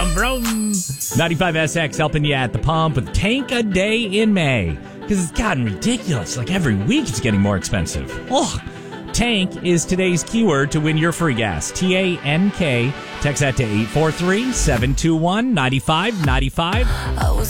Vroom, vroom. 95SX helping you at the pump with tank a day in May. Because it's gotten ridiculous. Like every week it's getting more expensive. Oh, tank is today's keyword to win your free gas. TANK. Text that to 843-721-9595.